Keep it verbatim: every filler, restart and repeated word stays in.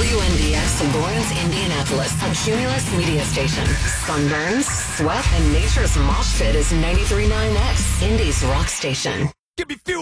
W N D X Lawrence, Indianapolis, a Cumulus media station. Sunburns, sweat, and nature's mosh pit is ninety-three point nine X, Indy's rock station. Give me fuel.